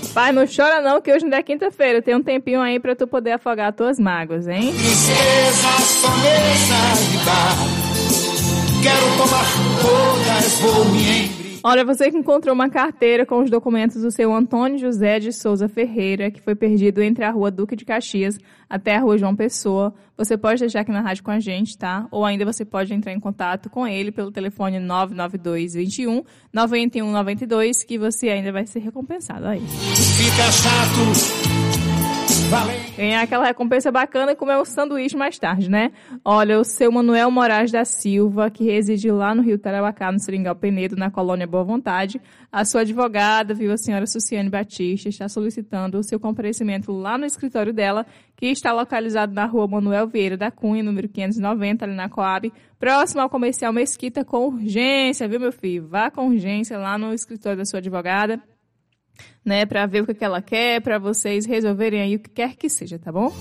Pai, não chora não, que hoje ainda é quinta-feira. Tem um tempinho aí pra tu poder afogar as tuas mágoas, hein? Princesa, só mesa de bar. Quero tomar todas, vou me embriagar. Olha, você que encontrou uma carteira com os documentos do seu Antônio José de Souza Ferreira, que foi perdido entre a rua Duque de Caxias até a rua João Pessoa, você pode deixar aqui na rádio com a gente, tá? Ou ainda você pode entrar em contato com ele pelo telefone 99221 9192, que você ainda vai ser recompensado aí. Fica chato. Ganhar aquela recompensa bacana e comer um sanduíche mais tarde, né? Olha, o seu Manuel Moraes da Silva, que reside lá no Rio Tarauacá, no Seringal Penedo, na colônia Boa Vontade, a sua advogada, viu, a senhora Suciane Batista, está solicitando o seu comparecimento lá no escritório dela, que está localizado na rua Manuel Vieira da Cunha, número 590, ali na Coab, próximo ao comercial Mesquita, com urgência, viu, meu filho? Vá com urgência lá no escritório da sua advogada, né, pra ver o que ela quer, pra vocês resolverem aí o que quer que seja, tá bom?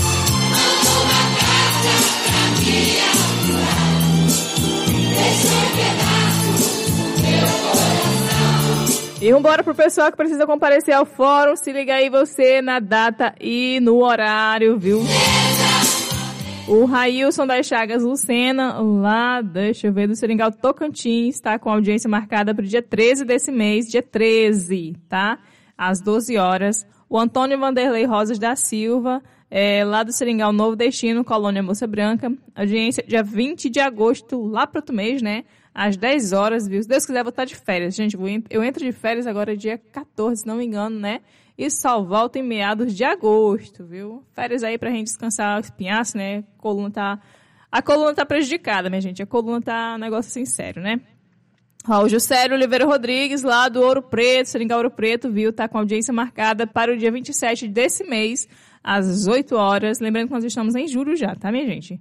E vambora pro pessoal que precisa comparecer ao fórum, se liga aí você na data e no horário, viu? O Railson das Chagas Lucena, lá, deixa eu ver, do Seringal Tocantins, está com audiência marcada para o dia 13 desse mês, dia 13, tá? Às 12 horas. O Antônio Vanderlei Rosas da Silva, lá do Seringal Novo Destino, Colônia Moça Branca. Audiência dia 20 de agosto, lá para outro mês, né? Às 10 horas, viu? Se Deus quiser, eu vou estar de férias. Gente, eu entro de férias agora dia 14, se não me engano, né? E só volta em meados de agosto, viu? Férias aí pra gente descansar o espinhaço, né? A coluna tá prejudicada, minha gente. A coluna tá um negócio assim sério, né? Ó, o Juscelio Oliveira Rodrigues, lá do Ouro Preto, Seringal Ouro Preto, viu? Tá com audiência marcada para o dia 27 desse mês, às 8 horas. Lembrando que nós estamos em julho já, tá, minha gente?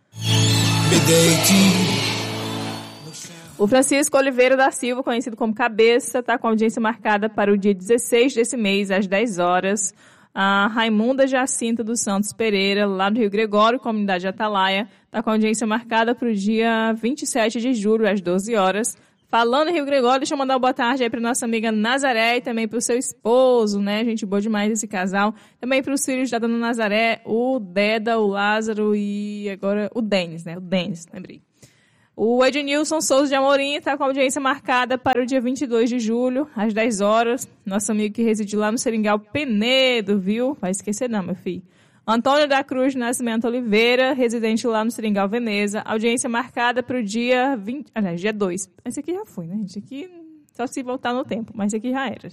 O Francisco Oliveira da Silva, conhecido como Cabeça, está com audiência marcada para o dia 16 desse mês, às 10 horas. A Raimunda Jacinta dos Santos Pereira, lá do Rio Gregório, comunidade Atalaia, está com audiência marcada para o dia 27 de julho, às 12 horas. Falando em Rio Gregório, deixa eu mandar uma boa tarde aí para nossa amiga Nazaré e também para o seu esposo, né? Gente boa demais esse casal. Também para os filhos da dona Nazaré, o Deda, o Lázaro e agora o Denis, né? O Denis, lembrei. O Ednilson Souza de Amorim está com audiência marcada para o dia 22 de julho, às 10 horas. Nosso amigo que reside lá no Seringal Penedo, viu? Vai esquecer não, meu filho. Antônio da Cruz de Nascimento Oliveira, residente lá no Seringal Veneza. Audiência marcada para o dia 20... Aliás, dia 2. Esse aqui já foi, né? Esse aqui só se voltar no tempo, mas esse aqui já era.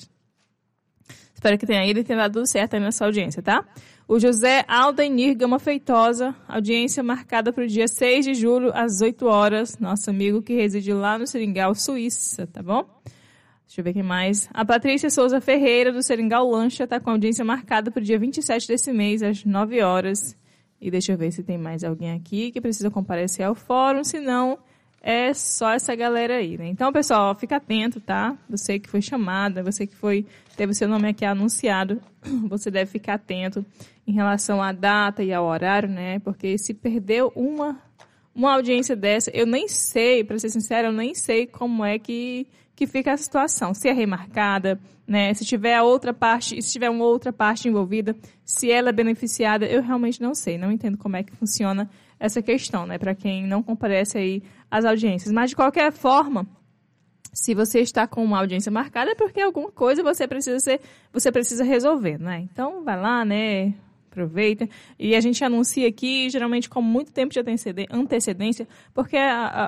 Espero que tenha ido e tenha dado tudo certo aí nessa audiência, tá? O José Aldenir Gama Feitosa, audiência marcada para o dia 6 de julho, às 8 horas. Nosso amigo que reside lá no Seringal, Suíça, tá bom? Deixa eu ver quem mais. A Patrícia Souza Ferreira, do Seringal Lancha, está com audiência marcada para o dia 27 desse mês, às 9 horas. E deixa eu ver se tem mais alguém aqui que precisa comparecer ao fórum, se não, é só essa galera aí, né? Então, pessoal, fica atento, tá? Você que foi chamada, você que teve o seu nome aqui anunciado, você deve ficar atento em relação à data e ao horário, né? Porque se perdeu uma audiência dessa, eu nem sei, para ser sincera, eu nem sei como é que fica a situação. Se é remarcada, né? Se tiver uma outra parte envolvida, se ela é beneficiada, eu realmente não sei, não entendo como é que funciona essa questão, né? Para quem não comparece aí às audiências. Mas, de qualquer forma, se você está com uma audiência marcada, é porque alguma coisa você precisa resolver, né? Então, vai lá, né? Aproveita. E a gente anuncia aqui, geralmente, com muito tempo de antecedência, porque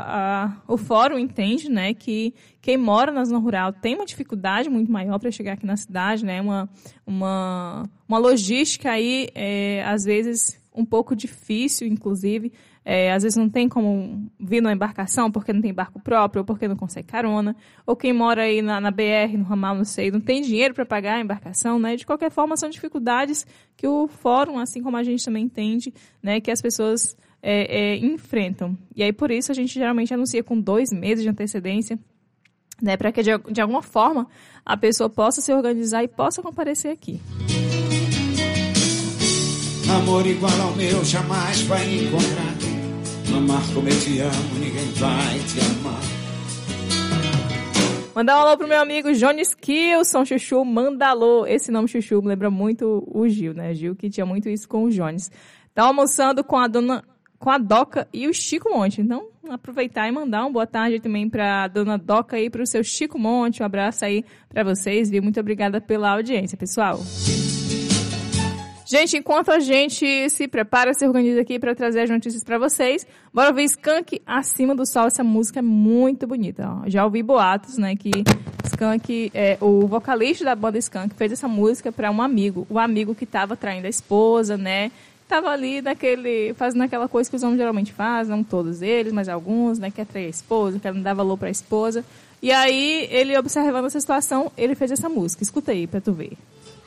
o fórum entende, né, que quem mora na zona rural tem uma dificuldade muito maior para chegar aqui na cidade, né? Uma logística aí, às vezes, um pouco difícil, inclusive. Às vezes não tem como vir numa embarcação porque não tem barco próprio ou porque não consegue carona. Ou quem mora aí na BR, no ramal, não sei, não tem dinheiro para pagar a embarcação, né? De qualquer forma, são dificuldades que o fórum, assim como a gente também entende, né, que as pessoas enfrentam. E aí, por isso, a gente geralmente anuncia com 2 meses de antecedência, né, para que, de alguma forma, a pessoa possa se organizar e possa comparecer aqui. Amor igual ao meu jamais vai encontrar. Amar como eu te amo, ninguém vai te amar. Mandar um alô pro meu amigo Jones Kilson, Chuchu Mandalô. Esse nome Chuchu me lembra muito o Gil, né? Gil que tinha muito isso com o Jones. Tá almoçando com a Doca e o Chico Monte. Então, aproveitar e mandar uma boa tarde também pra dona Doca e pro seu Chico Monte. Um abraço aí pra vocês, viu? Muito obrigada pela audiência, pessoal. Gente, enquanto a gente se prepara, se organiza aqui para trazer as notícias para vocês, bora ver Skank Acima do Sol. Essa música é muito bonita. Ó. Já ouvi boatos, né, que Skank, o vocalista da banda Skank fez essa música para um amigo. O amigo que estava traindo a esposa, né, tava ali fazendo aquela coisa que os homens geralmente fazem, não todos eles, mas alguns, né, que é trair a esposa, que não dá valor para a esposa. E aí, ele observando essa situação, ele fez essa música. Escuta aí para tu ver.